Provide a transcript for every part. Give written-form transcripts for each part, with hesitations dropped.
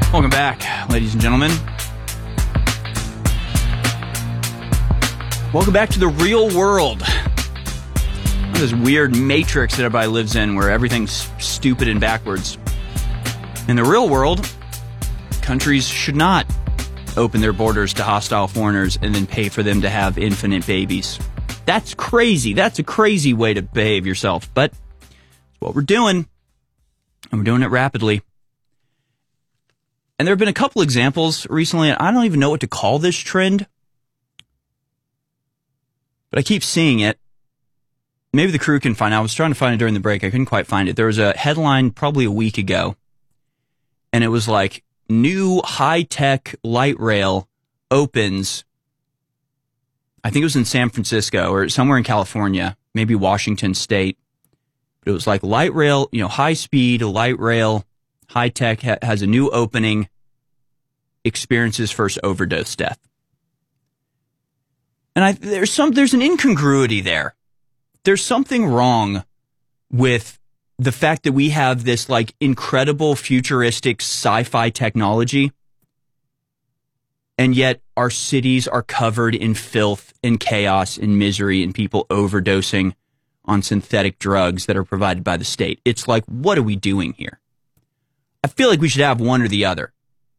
Welcome back, ladies and gentlemen. Welcome back to the real world. This weird matrix that everybody lives in where everything's stupid and backwards. In the real world, countries should not open their borders to hostile foreigners and then pay for them to have infinite babies. That's crazy. That's a crazy way to behave yourself. But it's what we're doing, and we're doing it rapidly. And there have been a couple examples recently, and I don't even know what to call this trend. But I keep seeing it. Maybe the crew can find it. I was trying to find it during the break. I couldn't quite find it. There was a headline probably a week ago, and it was like, new high-tech light rail opens. I think it was in San Francisco or somewhere in California, maybe Washington State. But it was like light rail, high-speed light rail, high-tech has a new opening, experiences first overdose death. And there's an incongruity there. There's something wrong with the fact that we have this like incredible futuristic sci-fi technology, and yet our cities are covered in filth and chaos and misery and people overdosing on synthetic drugs that are provided by the state. It's like, what are we doing here? I feel like we should have one or the other.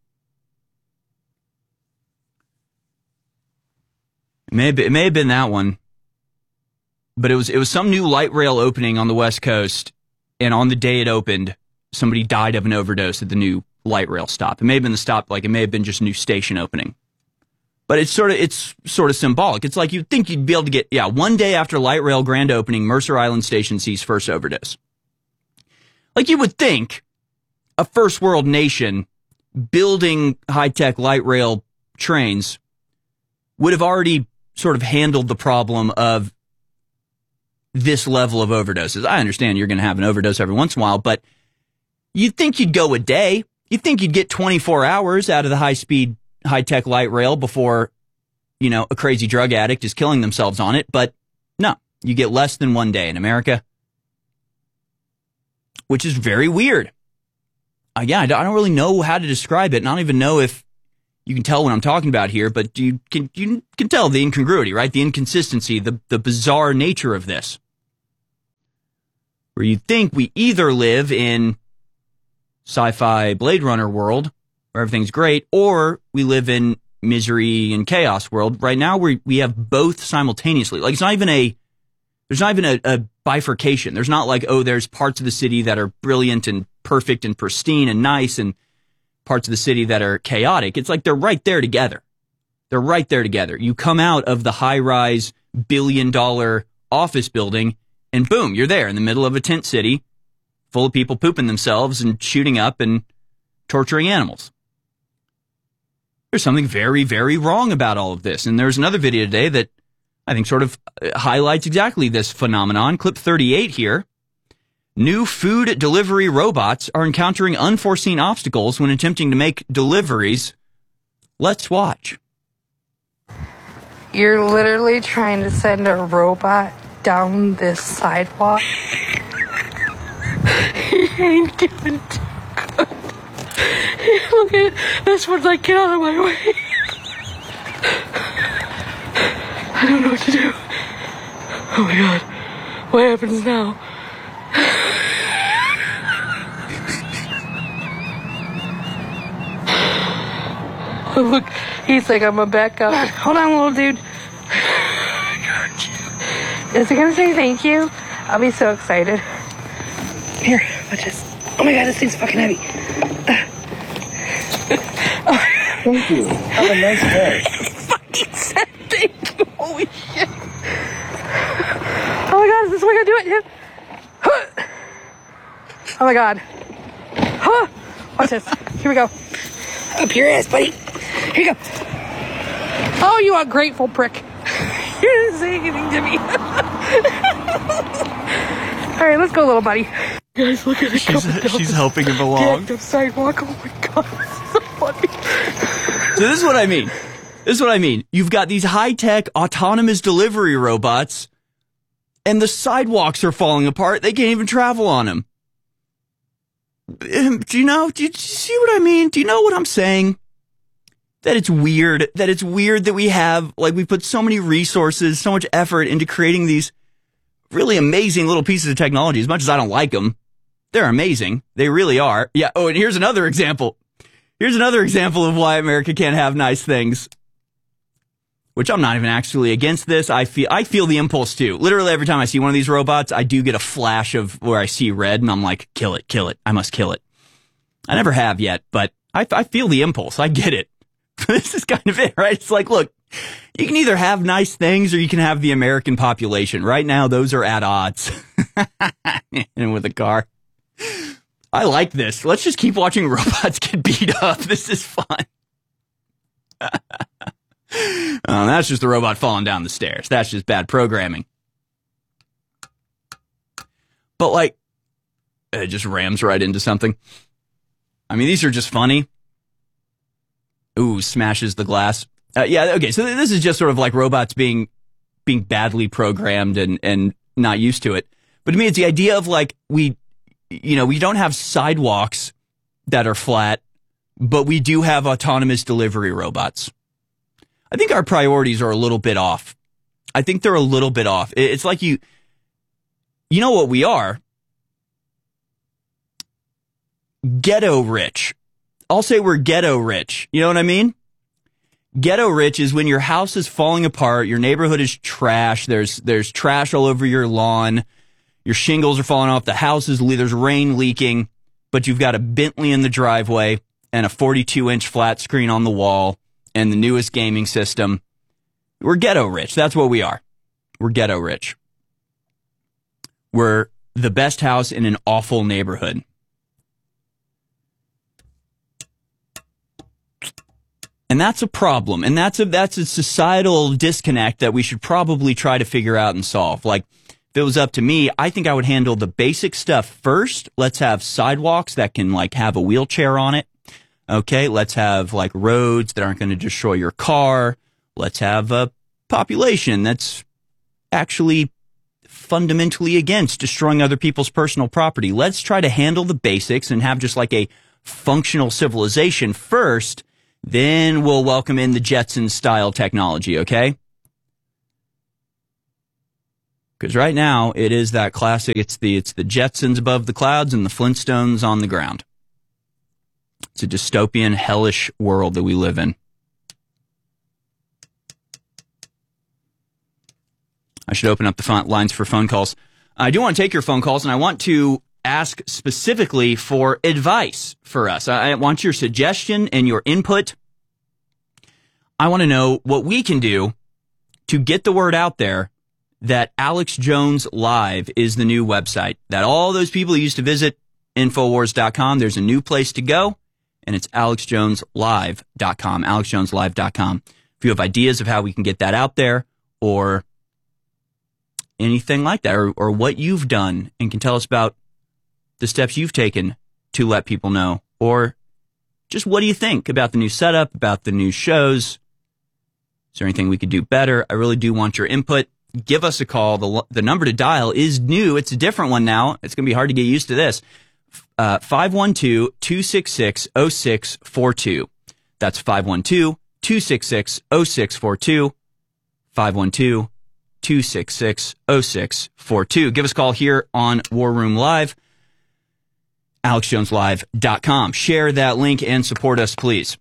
It may have been that one, but it was some new light rail opening on the West Coast, and on the day it opened, somebody died of an overdose at the new light rail stop. It may have been the stop, like it may have been just a new station opening, but it's sort of symbolic. It's like you'd think you'd be able to get one day after light rail grand opening, Mercer Island Station sees first overdose. Like you would think a first world nation building high tech light rail trains would have already sort of handled the problem of this level of overdoses. I understand you're going to have an overdose every once in a while, but you'd think you'd go a day. You'd think you'd get 24 hours out of the high-speed, high-tech light rail before, a crazy drug addict is killing themselves on it. But no, you get less than 1 day in America, which is very weird. I don't really know how to describe it, and I don't even know if you can tell what I'm talking about here, but you can tell the incongruity, right? The inconsistency, the bizarre nature of this. Where you think we either live in sci-fi Blade Runner world, where everything's great, or we live in misery and chaos world. Right now, we have both simultaneously. Like, there's not even a bifurcation. There's not like, there's parts of the city that are brilliant and perfect and pristine and nice, and parts of the city that are chaotic. It's like they're right there together. They're right there together. You come out of the high-rise billion-dollar office building, and boom, you're there in the middle of a tent city full of people pooping themselves and shooting up and torturing animals. There's something very, very wrong about all of this. And there's another video today that I think sort of highlights exactly this phenomenon. Clip 38 here. New food delivery robots are encountering unforeseen obstacles when attempting to make deliveries. Let's watch. You're literally trying to send a robot down this sidewalk? He ain't doing too good. Look at this one's like, get out of my way. I don't know what to do. Oh my god. What happens now? Oh, look, he's like, I'm a back up. Hold on, little dude. Is he gonna say thank you? I'll be so excited. Here, watch this. Oh my god, this thing's fucking heavy. Thank you. Have a nice day. Fucking said thank you. Holy shit. Oh my god, is this way I do it? Yeah. Oh my god. Watch this. Here we go. Up your ass, buddy. Here you go. Oh, you ungrateful prick. You didn't say anything to me. All right, let's go, little buddy. Guys, look at it. She's helping him along. The sidewalk. Oh my god, this is so funny. So this is what I mean. You've got these high-tech autonomous delivery robots, and the sidewalks are falling apart. They can't even travel on them. Do you see what I mean? Do you know what I'm saying? That it's weird that we have, like, we put so many resources, so much effort into creating these really amazing little pieces of technology. As much as I don't like them, they're amazing. They really are. Yeah. Oh, and here's another example. Here's another example of why America can't have nice things. Which I'm not even actually against this. I feel the impulse too. Literally every time I see one of these robots, I do get a flash of where I see red and I'm like, kill it. I must kill it. I never have yet, but I feel the impulse. I get it. This is kind of it, right? It's like, look, you can either have nice things or you can have the American population. Right now, those are at odds. And with a car. I like this. Let's just keep watching robots get beat up. This is fun. That's just the robot falling down the stairs. That's just bad programming. But, like, it just rams right into something. I mean, these are just funny. Ooh, smashes the glass. Yeah, okay, so this is just sort of like robots being badly programmed and not used to it. But to me, it's the idea of, like, we don't have sidewalks that are flat, but we do have autonomous delivery robots. I think our priorities are a little bit off. I think they're a little bit off. It's like you know what we are? Ghetto rich. I'll say we're ghetto rich. You know what I mean? Ghetto rich is when your house is falling apart, your neighborhood is trash, there's trash all over your lawn, your shingles are falling off, the house is there's rain leaking, but you've got a Bentley in the driveway and a 42-inch flat screen on the wall and the newest gaming system. We're ghetto rich. That's what we are. We're ghetto rich. We're the best house in an awful neighborhood. And that's a problem. And that's a societal disconnect that we should probably try to figure out and solve. Like, if it was up to me, I think I would handle the basic stuff first. Let's have sidewalks that can, like, have a wheelchair on it. Okay, let's have, like, roads that aren't going to destroy your car. Let's have a population that's actually fundamentally against destroying other people's personal property. Let's try to handle the basics and have just like a functional civilization first. Then we'll welcome in the Jetsons style technology, okay? Because right now it is that classic, it's the Jetsons above the clouds and the Flintstones on the ground. It's a dystopian, hellish world that we live in. I should open up the phone lines for phone calls. I do want to take your phone calls, and I want to ask specifically for advice for us. I want your suggestion and your input. I want to know what we can do to get the word out there that Alex Jones Live is the new website. That all those people who used to visit Infowars.com, there's a new place to go, and it's AlexJonesLive.com, AlexJonesLive.com. If you have ideas of how we can get that out there, or anything like that, or what you've done and can tell us about the steps you've taken to let people know, or just what do you think about the new setup, about the new shows? Is there anything we could do better? I really do want your input. Give us a call. The number to dial is new. It's a different one now. It's going to be hard to get used to this. 512-266-0642. That's 512-266-0642. 512-266-0642. Give us a call here on War Room Live, AlexJonesLive.com. Share that link and support us, please.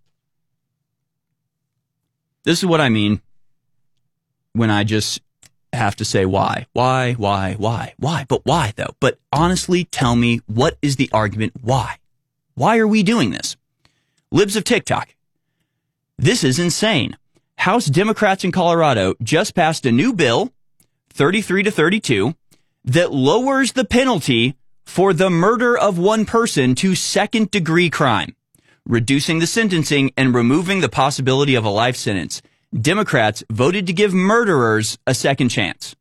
This is what I mean when I just have to say why. Why? But why, though? But honestly, tell me, what is the argument? Why? Why are we doing this? Libs of TikTok. This is insane. House Democrats in Colorado just passed a new bill, 33-32, that lowers the penalty for the murder of one person to second-degree crime, reducing the sentencing and removing the possibility of a life sentence. Democrats voted to give murderers a second chance.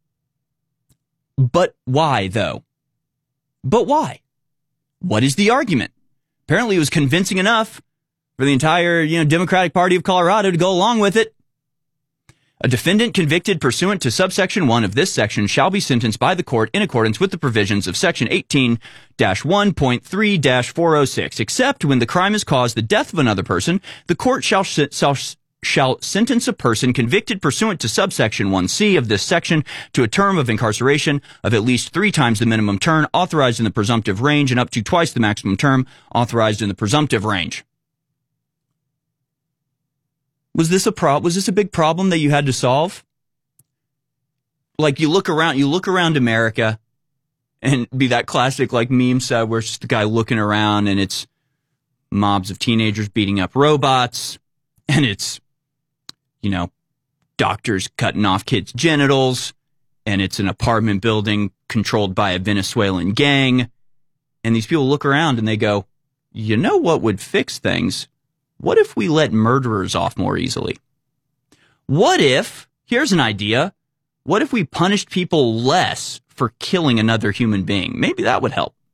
But why, though? But why? What is the argument? Apparently it was convincing enough for the entire, Democratic Party of Colorado to go along with it. A defendant convicted pursuant to subsection 1 of this section shall be sentenced by the court in accordance with the provisions of section 18-1.3-406, except when the crime has caused the death of another person, the court shall sentence a person convicted pursuant to subsection 1C of this section to a term of incarceration of at least 3 times the minimum term authorized in the presumptive range and up to twice the maximum term authorized in the presumptive range. Was this a big problem that you had to solve? Like you look around America and be that classic like meme set where it's just the guy looking around and it's mobs of teenagers beating up robots and it's, doctors cutting off kids' genitals and it's an apartment building controlled by a Venezuelan gang. And these people look around and they go, you know what would fix things? What if we let murderers off more easily? What if, here's an idea, what if we punished people less for killing another human being? Maybe that would help.